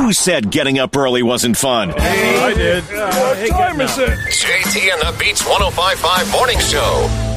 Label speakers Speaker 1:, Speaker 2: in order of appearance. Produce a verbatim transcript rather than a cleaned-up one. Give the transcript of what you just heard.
Speaker 1: Who said getting up early wasn't fun?
Speaker 2: Hey, I did. Uh,
Speaker 3: What time is it?
Speaker 4: J T and the Beats one oh five point five Morning Show.